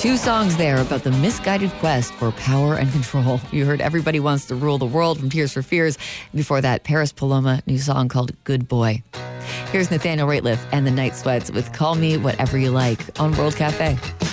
Two songs there about the misguided quest for power and control. You heard Everybody Wants to Rule the World from Tears for Fears. Before that, Paris Paloma, new song called Good Boy. Here's Nathaniel Rateliff and the Night Sweats with Call Me Whatever You Like on World Cafe.